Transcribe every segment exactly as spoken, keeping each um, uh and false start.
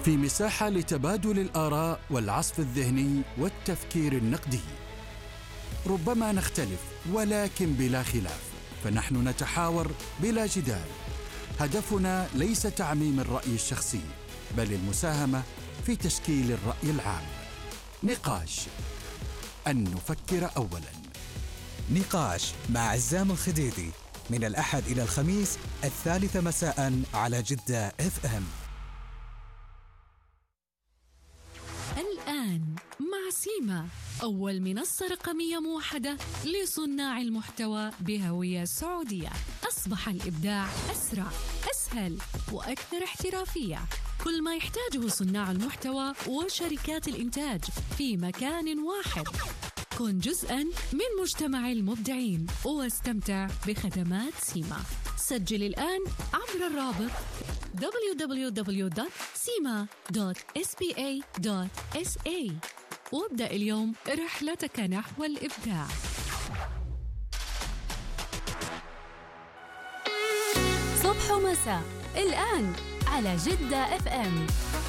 في مساحة لتبادل الآراء والعصف الذهني والتفكير النقدي. ربما نختلف ولكن بلا خلاف، فنحن نتحاور بلا جدال. هدفنا ليس تعميم الرأي الشخصي، بل المساهمة في تشكيل الرأي العام. نقاش، أن نفكر أولاً. نقاش مع عزام الخديدي من الأحد إلى الخميس الثالثة مساء على جدة اف ام. الآن مع سيما، أول منصة رقمية موحدة لصناع المحتوى بهوية سعودية. أصبح الإبداع أسرع، أسهل وأكثر احترافية. كل ما يحتاجه صناع المحتوى وشركات الإنتاج في مكان واحد. كن جزءاً من مجتمع المبدعين واستمتع بخدمات سيما. سجل الآن عبر الرابط دبليو دبليو دبليو دوت سيما دوت إس بي إيه دوت إس إيه وابدأ اليوم رحلتك نحو الإبداع. صبح ومساء الآن على جدة اف ام.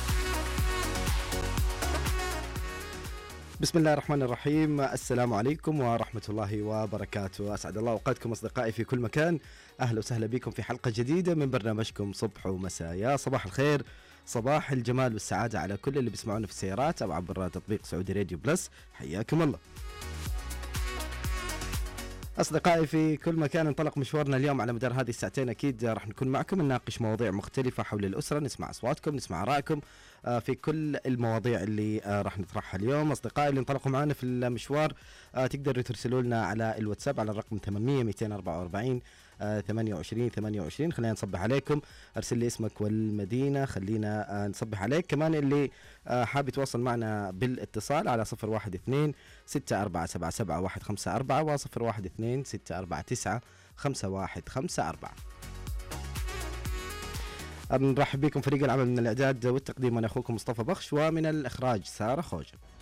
بسم الله الرحمن الرحيم. السلام عليكم ورحمة الله وبركاته. أسعد الله أوقاتكم أصدقائي في كل مكان. أهلا وسهلا بكم في حلقة جديدة من برنامجكم صبح ومساء. يا صباح الخير، صباح الجمال والسعادة على كل اللي بيسمعونا في السيارات أو عبر تطبيق سعودي راديو بلس. حياكم الله أصدقائي في كل مكان. انطلق مشوارنا اليوم على مدار هذه الساعتين. أكيد راح نكون معكم نناقش مواضيع مختلفة حول الأسرة، نسمع أصواتكم، نسمع آرائكم في كل المواضيع اللي راح نطرحها اليوم. أصدقائي اللي انطلقوا معنا في المشوار تقدروا ترسلوا لنا على الواتساب على الرقم ثمانمية مئتين وأربعة وأربعين ثمانية وعشرين ثمانية وعشرين. خلينا نصبح عليكم، أرسل لي اسمك والمدينة، خلينا نصبح عليك. كمان اللي حاب يتواصل معنا بالاتصال على صفر واحد اثنين ستة أربعة سبعة سبعة واحد خمسة أربعة وصفر واحد اثنين ستة أربعة تسعة خمسة واحد خمسة أربعة. نرحب بكم. فريق العمل من الإعداد والتقديم أنا أخوكم مصطفى بخش، ومن الإخراج سارة خوجة.